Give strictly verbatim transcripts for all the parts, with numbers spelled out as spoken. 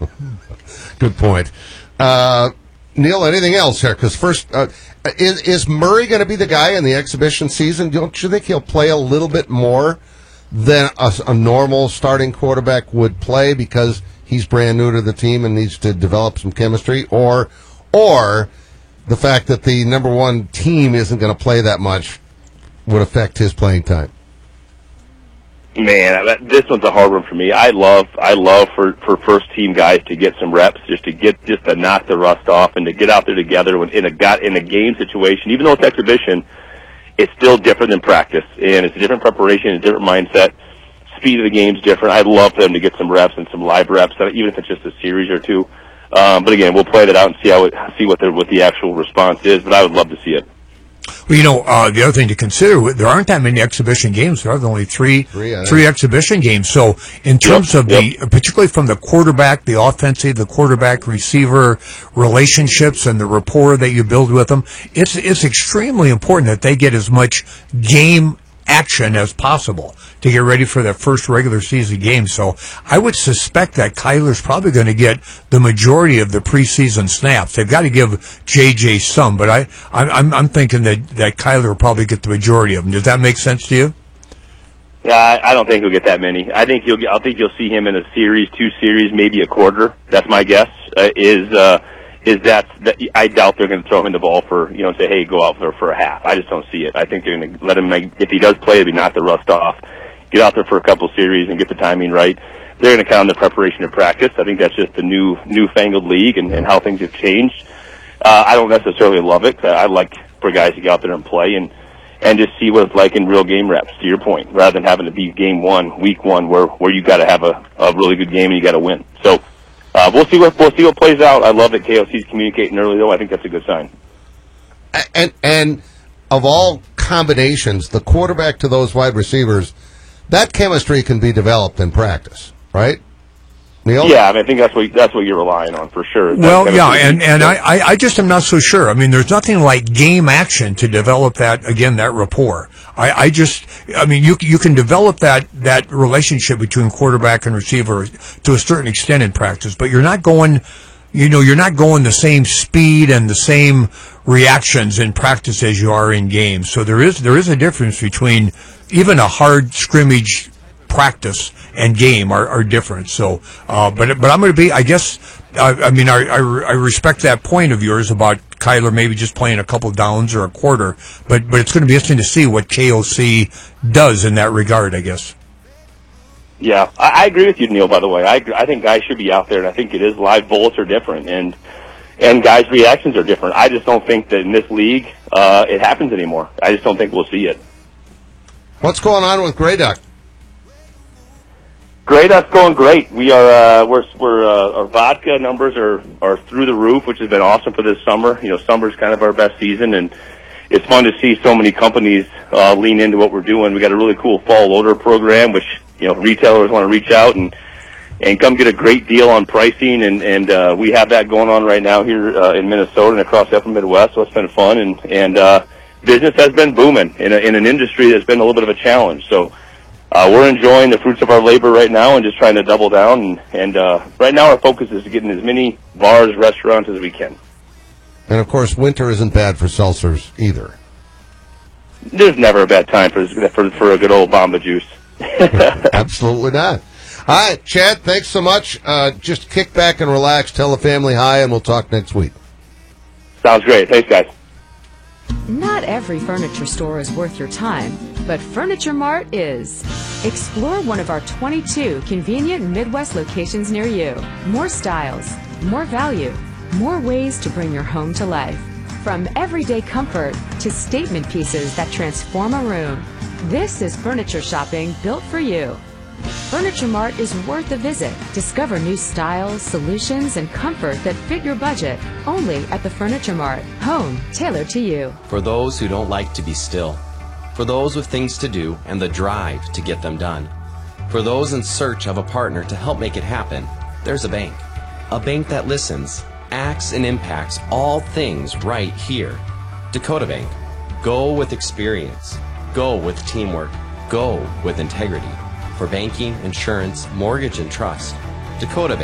Good point. Uh, Neil, anything else here? Because first, uh, is, is Murray going to be the guy in the exhibition season? Don't you think he'll play a little bit more than a, a normal starting quarterback would play because he's brand new to the team and needs to develop some chemistry? Or, or the fact that the number one team isn't going to play that much would affect his playing time? Man, that, this one's a hard one for me. I love, I love for, for first team guys to get some reps, just to get, just to knock the rust off and to get out there together when, in a got in a game situation. Even though it's exhibition, it's still different than practice, and it's a different preparation, a different mindset. Speed of the game's different. I'd love for them to get some reps and some live reps, even if it's just a series or two. Um, but again, we'll play that out and see how it, see what the what the actual response is. But I would love to see it. Well, you know, uh, the other thing to consider, there aren't that many exhibition games. There are only three, three, three exhibition games. So in terms yep, of the, yep. particularly from the quarterback, the offensive, the quarterback-receiver relationships and the rapport that you build with them, it's, it's extremely important that they get as much game action as possible to get ready for their first regular season game. So I would suspect that Kyler's probably going to get the majority of the preseason snaps. They've got to give J J some, but I, I'm, I'm thinking that, that Kyler will probably get the majority of them. Does that make sense to you? Yeah, I, I don't think he'll get that many. I think you'll. I think you'll see him in a series, two series, maybe a quarter. That's my guess. Uh, is uh, is that, that I doubt they're going to throw him the ball for, you know, say, hey, go out for for a half. I just don't see it. I think they're going to let him make, if he does play, it'll be knock the rust off, get out there for a couple series and get the timing right. They're going to count on the preparation and practice. I think that's just the new newfangled league and, and how things have changed. Uh, I don't necessarily love it. I like for guys to get out there and play and and just see what it's like in real game reps, to your point, rather than having to be game one, week one, where where you got to have a, a really good game and you got to win. So. Uh, we'll see what we'll see what plays out. I love that K O C's communicating early, though. I think that's a good sign. And and of all combinations, the quarterback to those wide receivers, that chemistry can be developed in practice, right? Neil? Yeah, I, mean, I think that's what that's what you're relying on for sure. Well, yeah, and, and I, I just am not so sure. I mean, there's nothing like game action to develop that, again, that rapport. I, I just, I mean, you you can develop that, that relationship between quarterback and receiver to a certain extent in practice, but you're not going, you know, you're not going the same speed and the same reactions in practice as you are in games. So there is there is a difference between even a hard scrimmage practice and game are, are different. So, uh, but but I'm going to be, I guess, I, I mean, I, I I respect that point of yours about Kyler maybe just playing a couple downs or a quarter, but but it's going to be interesting to see what K O C does in that regard, I guess. Yeah, I, I agree with you, Neil, by the way. I I think guys should be out there, and I think it is live bullets are different, and and guys' reactions are different. I just don't think that in this league uh, it happens anymore. I just don't think we'll see it. What's going on with Grey Duck? Grey Duck's going great. We are uh, we're we're uh, our vodka numbers are are through the roof, which has been awesome for this summer. You know, summer's kind of our best season, and it's fun to see so many companies uh, lean into what we're doing. We got a really cool fall loader program, which, you know, retailers want to reach out and and come get a great deal on pricing, and and uh, we have that going on right now here uh, in Minnesota and across the upper Midwest. So it's been fun, and and uh, business has been booming in a, in an industry that's been a little bit of a challenge. So. Uh, we're enjoying the fruits of our labor right now and just trying to double down. And, and uh, right now our focus is getting as many bars, restaurants as we can. And, of course, winter isn't bad for seltzers either. There's never a bad time for for, for a good old Bomba juice. Absolutely not. All right, Chad, thanks so much. Uh, just kick back and relax, tell the family hi, and we'll talk next week. Sounds great. Thanks, guys. Not every furniture store is worth your time, but Furniture Mart is. Explore one of our twenty-two convenient Midwest locations near you. More styles, more value, more ways to bring your home to life. From everyday comfort to statement pieces that transform a room. This is furniture shopping built for you. Furniture Mart is worth a visit. Discover new styles, solutions, and comfort that fit your budget. Only at the Furniture Mart. Home tailored to you. For those who don't like to be still. For those with things to do and the drive to get them done. For those in search of a partner to help make it happen, there's a bank. A bank that listens, acts, and impacts all things right here. Dakota Bank. Go with experience. Go with teamwork. Go with integrity. For banking, insurance, mortgage, and trust. Dakota Bank.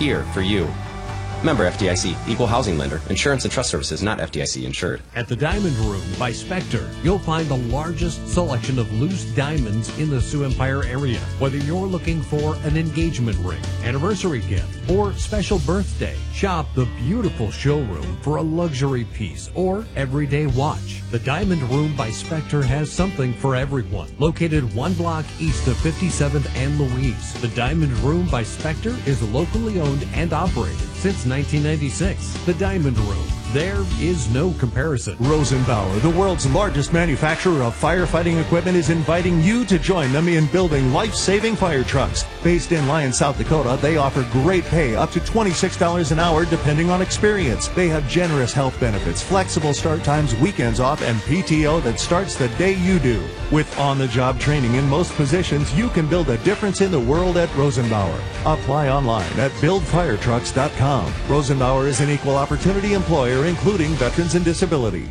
here for you. Member F D I C, Equal Housing Lender, Insurance and Trust Services, not F D I C insured. At the Diamond Room by Spectre, you'll find the largest selection of loose diamonds in the Sioux Empire area. Whether you're looking for an engagement ring, anniversary gift, or special birthday, shop the beautiful showroom for a luxury piece or everyday watch. The Diamond Room by Spectre has something for everyone. Located one block east of fifty-seventh and Louise, the Diamond Room by Spectre is locally owned and operated since nineteen ninety-six. The Diamond Room. There is no comparison. Rosenbauer, the world's largest manufacturer of firefighting equipment, is inviting you to join them in building life-saving fire trucks. Based in Lyon, South Dakota, they offer great pay, up to twenty-six dollars an hour depending on experience. They have generous health benefits, flexible start times, weekends off, and P T O that starts the day you do. With on-the-job training in most positions, you can build a difference in the world at Rosenbauer. Apply online at build fire trucks dot com. Rosenbauer is an equal opportunity employer, including veterans and disability.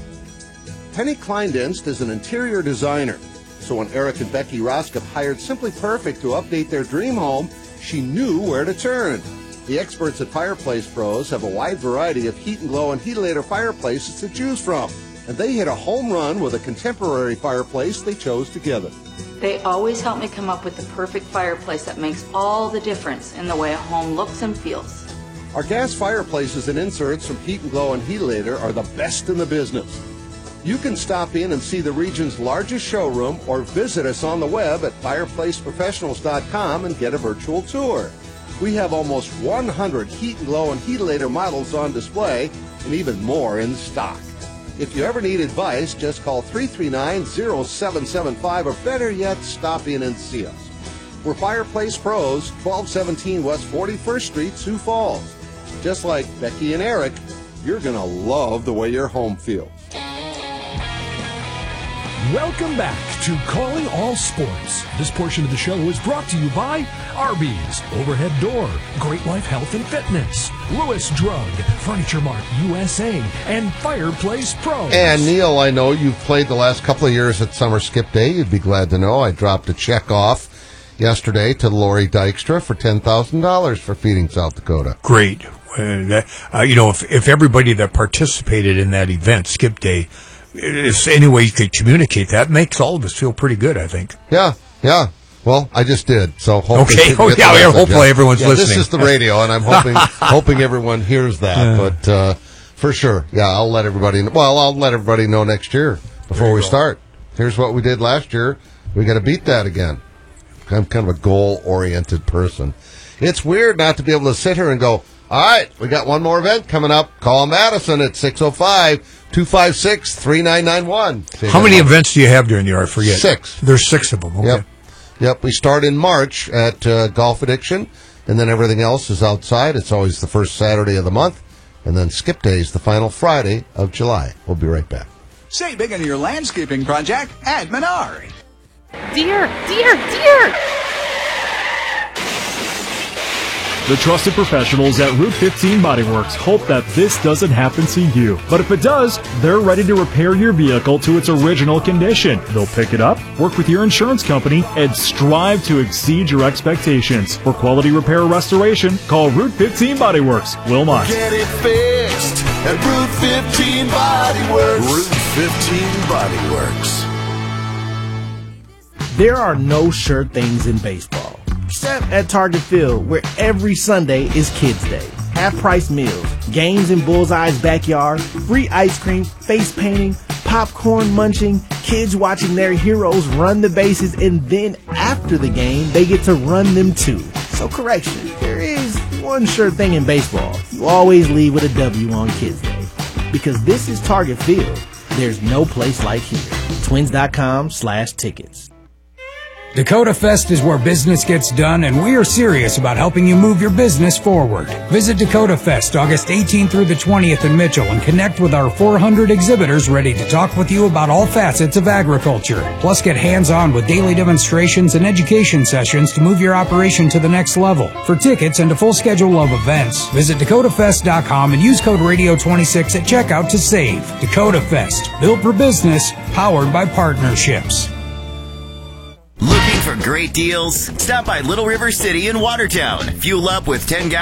Penny Kleindienst is an interior designer. So when Eric and Becky Roskop hired Simply Perfect to update their dream home, she knew where to turn. The experts at Fireplace Pros have a wide variety of Heat and Glow and Heatilator fireplaces to choose from. And they hit a home run with a contemporary fireplace they chose together. They always help me come up with the perfect fireplace that makes all the difference in the way a home looks and feels. Our gas fireplaces and inserts from Heat and Glow and Heatilator are the best in the business. You can stop in and see the region's largest showroom or visit us on the web at fireplace professionals dot com and get a virtual tour. We have almost one hundred Heat and Glow and Heatilator models on display and even more in stock. If you ever need advice, just call three three nine, zero seven seven five or better yet, stop in and see us. We're Fireplace Pros, twelve seventeen West forty-first Street, Sioux Falls. Just like Becky and Eric, you're going to love the way your home feels. Welcome back to Calling All Sports. This portion of the show is brought to you by Arby's, Overhead Door, Great Life Health and Fitness, Lewis Drug, Furniture Mart U S A, and Fireplace Pros. And Neil, I know you've played the last couple of years at Summer Skip Day. You'd be glad to know I dropped a check off yesterday to Lori Dykstra for ten thousand dollars for Feeding South Dakota. Great. Uh, that, uh, you know, if, if everybody that participated in that event, Skip Day, if any way you could communicate that, makes all of us feel pretty good, I think. Yeah, yeah. Well, I just did. So hopefully, okay. Oh, yeah, yeah, hopefully everyone's yeah, listening. This is the radio, and I'm hoping hoping everyone hears that. Yeah. But uh, for sure, yeah, I'll let everybody. Know. Well, I'll let everybody know next year before we go. start. Here's what we did last year. We got to beat that again. I'm kind of a goal-oriented person. It's weird not to be able to sit here and go, all right, we got one more event coming up. Call Madison at six oh five, two five six, three nine nine one. How many events do you have during the year? I forget. Six. There's six of them. Okay. Yep. Yep. We start in March at uh, Golf Addiction, and then everything else is outside. It's always the first Saturday of the month, and then Skip Day is the final Friday of July. We'll be right back. Save big on your landscaping project at Menard. Deer, deer, deer! The trusted professionals at Route fifteen Body Works hope that this doesn't happen to you. But if it does, they're ready to repair your vehicle to its original condition. They'll pick it up, work with your insurance company, and strive to exceed your expectations. For quality repair or restoration, call Route fifteen Body Works, Wilmot. Get it fixed at Route fifteen Body Works. Route fifteen Body Works. There are no sure things in baseball, except at Target Field, where every Sunday is Kids Day. Half-price meals, games in Bullseye's backyard, free ice cream, face painting, popcorn munching, kids watching their heroes run the bases, and then after the game, they get to run them too. So correction, there is one sure thing in baseball. You always leave with a W on Kids Day. Because this is Target Field. There's no place like here. Twins.com slash tickets. Dakota Fest is where business gets done, and we are serious about helping you move your business forward. Visit Dakota Fest August eighteenth through the twentieth in Mitchell and connect with our four hundred exhibitors ready to talk with you about all facets of agriculture. Plus, get hands-on with daily demonstrations and education sessions to move your operation to the next level. For tickets and a full schedule of events, visit dakota fest dot com and use code radio twenty-six at checkout to save. Dakota Fest, built for business, powered by partnerships. Looking for great deals? Stop by Little River City in Watertown. Fuel up with ten gallons